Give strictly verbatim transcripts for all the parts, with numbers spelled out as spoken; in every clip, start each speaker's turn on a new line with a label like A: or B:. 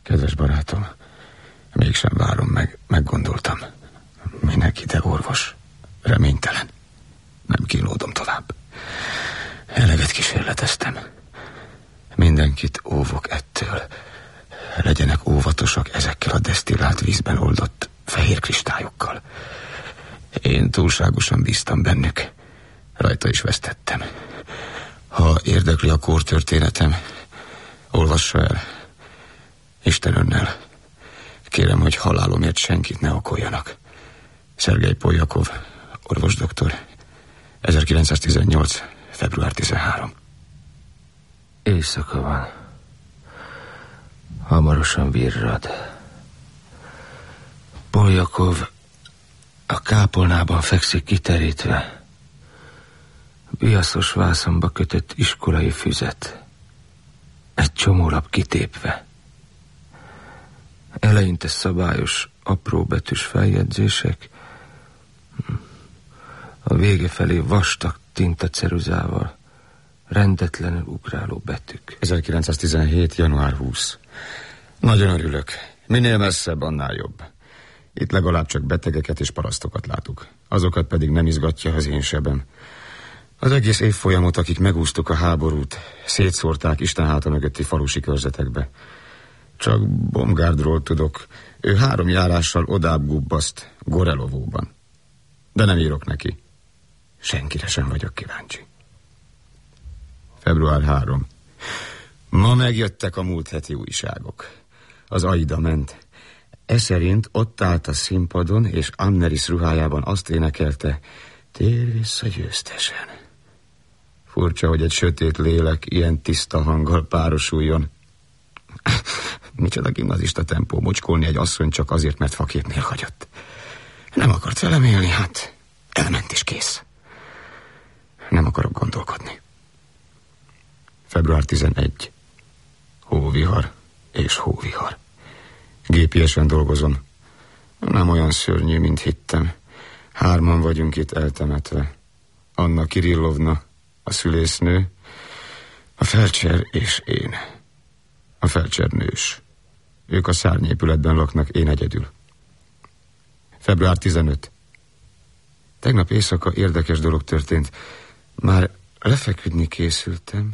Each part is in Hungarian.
A: Kedves barátom, mégsem várom meg, meggondoltam. Minek ide orvos? Reménytelen. Nem kínlódom tovább. Eleget kísérleteztem. Mindenkit óvok ettől. Legyenek óvatosak ezekkel a desztillált vízben oldott fehér kristályokkal. Én túlságosan bíztam bennük. Rajta is vesztettem. Ha érdekli a kórtörténetem, olvassa el. Isten önnel. Kérem, hogy halálomért senkit ne okoljanak. Szergej Poljakov, orvosdoktor. ezerkilencszáztizennyolc. február tizenharmadika.
B: Éjszaka van. Hamarosan virrad. Poljakov a kápolnában fekszik kiterítve. Viaszos vászonba kötött iskolai füzet. Egy csomólap kitépve. Eleinte szabályos, apróbetűs feljegyzések, a vége felé vastag tintaceruzával rendetlenül ugráló betűk.
A: ezerkilencszáztizenhét. január huszadika. Nagyon örülök. Minél messzebb, annál jobb. Itt legalább csak betegeket és parasztokat látok. Azokat pedig nem izgatja az én sebem. Az egész évfolyamot, akik megúsztuk a háborút, szétszórták Isten háta mögötti falusi körzetekbe. Csak Baumgartról tudok. Ő három járással odább gubbaszt, Gorelovóban. De nem írok neki. Senkire sem vagyok kíváncsi. február harmadika. Ma megjöttek a múlt heti újságok. Az Aida ment. E szerint ott állt a színpadon, és Amneris ruhájában azt énekelte: tér vissza győztesen. Furcsa, hogy egy sötét lélek ilyen tiszta hanggal párosuljon. Micsoda gimnazista tempó mocskolni egy asszony csak azért, mert faképnél hagyott. Nem akart velem élni, hát elment is kész. Nem akarok gondolkodni. február tizenegyedike. Hóvihar és hóvihar. Gépiesen dolgozom. Nem olyan szörnyű, mint hittem. Hárman vagyunk itt eltemetve. Anna Kirillovna, a szülésznő, a felcser és én. A felcser nős. Ők a szárnyépületben laknak, én egyedül. február tizenötödike. Tegnap éjszaka érdekes dolog történt. Már lefeküdni készültem.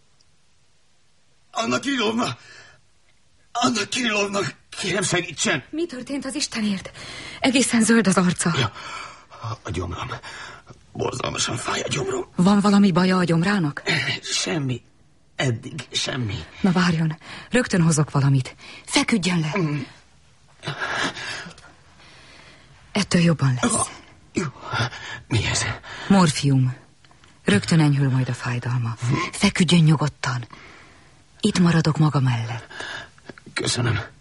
C: Anna Kirillovna! Anna Kirillovna, kérem segítsen!
D: Mi történt az Istenért? Egészen zöld az arca.
C: Ja, a gyomrom. Borzalmasan fáj a gyomrom.
D: Van valami baja a gyomrának?
C: Semmi. Eddig semmi.
D: Na várjon, rögtön hozok valamit. Feküdjön le. Mm. Ettől jobban lesz.
C: Oh, jó. Mi ez?
D: Morfium. Rögtön enyhül majd a fájdalma. Feküdjön nyugodtan. Itt maradok maga mellett.
C: Köszönöm.